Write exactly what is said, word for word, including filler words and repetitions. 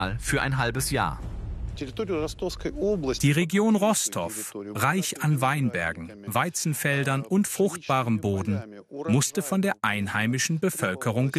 für ein halbes Jahr. Die Region Rostow, reich an Weinbergen, Weizenfeldern und fruchtbarem Boden, musste von der einheimischen Bevölkerung